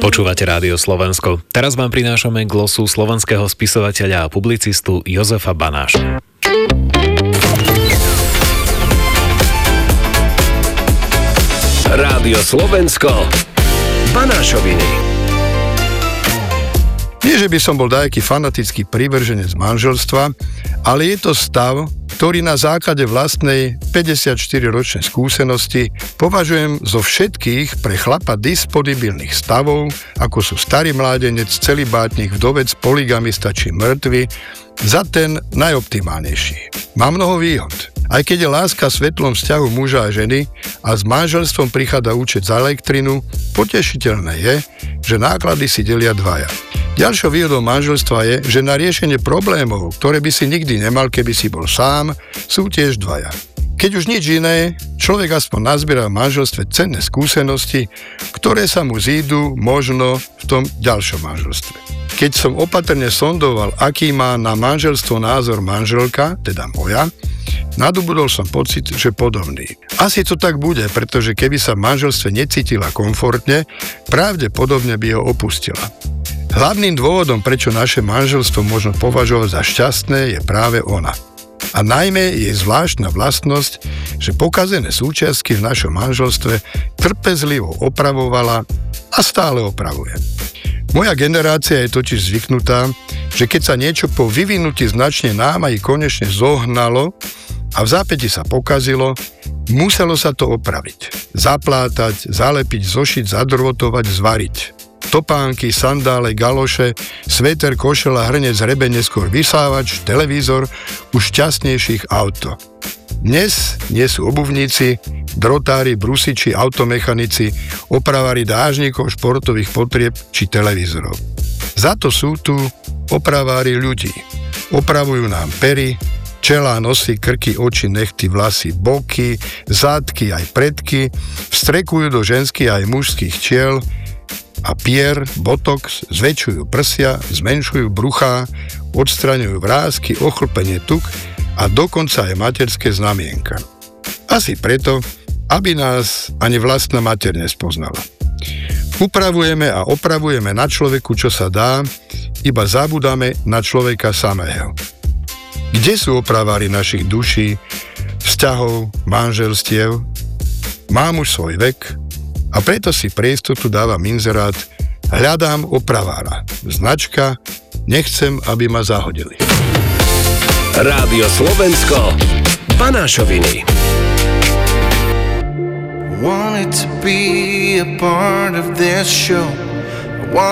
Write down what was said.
Počúvate Rádio Slovensko. Teraz vám prinášame glosu slovenského spisovateľa a publicistu Jozefa Banáša. Rádio Slovensko. Banášoviny. Nie, že by som bol dajaký fanatický privrženec manželstva, ale je to stav, ktorý na základe vlastnej 54-ročnej skúsenosti považujem zo všetkých pre chlapa disponibilných stavov, ako sú starý mládenec, celibátnik, vdovec, poligamista či mŕtvy, za ten najoptimálnejší. Má mnoho výhod. Aj keď je láska svetlom vzťahu muža a ženy a s manželstvom prichádza účet za elektrinu, potešiteľné je, že náklady si delia dvaja. Ďalšou výhodou manželstva je, že na riešenie problémov, ktoré by si nikdy nemal, keby si bol sám, sú tiež dvaja. Keď už nič iné, človek aspoň nazbiera v manželstve cenné skúsenosti, ktoré sa mu zídu možno v tom ďalšom manželstve. Keď som opatrne sondoval, aký má na manželstvo názor manželka, teda moja, nadobudol som pocit, že podobný. Asi to tak bude, pretože keby sa v manželstve necítila komfortne, pravdepodobne by ho opustila. Hlavným dôvodom, prečo naše manželstvo možno považovať za šťastné, je práve ona. A najmä jej zvláštna vlastnosť, že pokazené súčiastky v našom manželstve trpezlivo opravovala a stále opravuje. Moja generácia je totiž zvyknutá, že keď sa niečo po vyvinutí značne námahy konečne zohnalo a v zápäti sa pokazilo, muselo sa to opraviť. Zaplátať, zalepiť, zošiť, zadrôtovať, zvariť. Topánky, sandále, galoše, sveter, košela, hrnec, hrebe, neskôr vysávač, televízor, už šťastnejších auto. Dnes nie sú obuvníci, drotári, brusiči, automechanici, opravári dážnikov, športových potrieb či televízorov. Za to sú tu opravári ľudí. Opravujú nám pery, čelá, nosy, krky, oči, nechty, vlasy, boky, zádky aj predky, vstrekujú do ženských aj mužských čiel a pier, botox, zväčšujú prsia, zmenšujú bruchá, odstraňujú vrásky, ochlpenie tuk a dokonca aj materské znamienka. Asi preto, aby nás ani vlastná mater nespoznala. Upravujeme a opravujeme na človeku, čo sa dá, iba zabudáme na človeka samého. Kde sú opravári našich duší, vzťahov, manželstiev? Mám už svoj vek a preto si pre istotu dávam inzerát Hľadám opravára. Značka Nechcem, aby ma zahodili. Rádio Slovensko. Banášoviny. Wanted to be a part of this show.